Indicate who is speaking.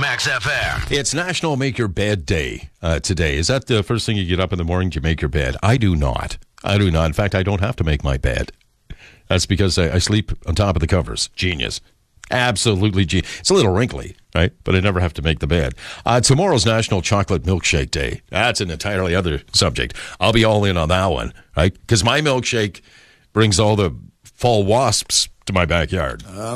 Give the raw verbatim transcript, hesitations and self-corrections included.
Speaker 1: Max F M.
Speaker 2: It's National Make Your Bed Day uh, today. Is that the first thing you get up in the morning to make your bed? I do not. I do not. In fact, I don't have to make my bed. That's because I, I sleep on top of the covers. Genius. Absolutely genius. It's a little wrinkly, right? But I never have to make the bed. Uh, tomorrow's National Chocolate Milkshake Day. That's an entirely other subject. I'll be all in on that one, right? Because my milkshake brings all the fall wasps to my backyard.